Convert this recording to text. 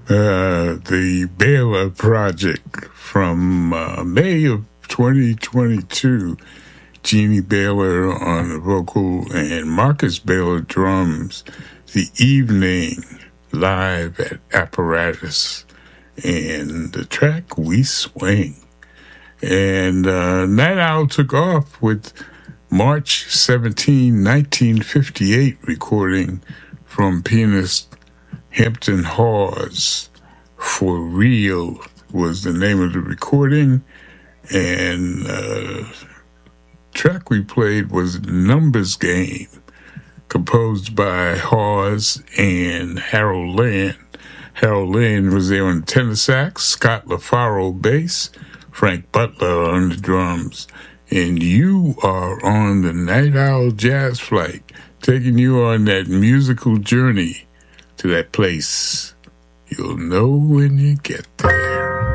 the Baylor Project from May of 2022. Jeannie Baylor on the vocal and Marcus Baylor drums. The Evening live at Apparatus, and the track We Swing. And Night Owl took off with March 17, 1958 recording from pianist Hampton Hawes. For Real was the name of the recording, and track we played was Numbers Game, composed by Hawes and Harold Land. Harold Land was there on tenor sax, Scott LaFaro bass, Frank Butler on the drums. And you are on the Night Owl Jazz Flight, taking you on that musical journey to that place you'll know when you get there.